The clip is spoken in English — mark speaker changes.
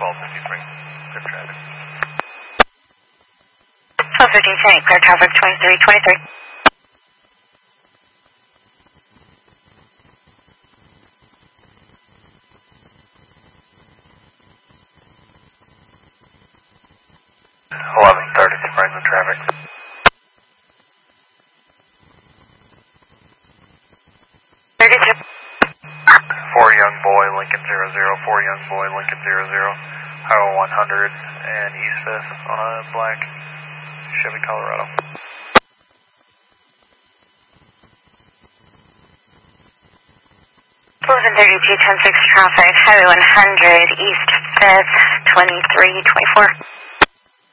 Speaker 1: Spring, clear traffic.
Speaker 2: 12:15 Saint, clear traffic 2323.
Speaker 1: Franklin traffic.
Speaker 2: 32.
Speaker 1: 4 young boy, Lincoln 00, 4 young boy, Lincoln 00, Highway 100 and East 5th on a black Chevy Colorado.
Speaker 2: Closing 32, 10-6 traffic, Highway 100, East 5th, 2324.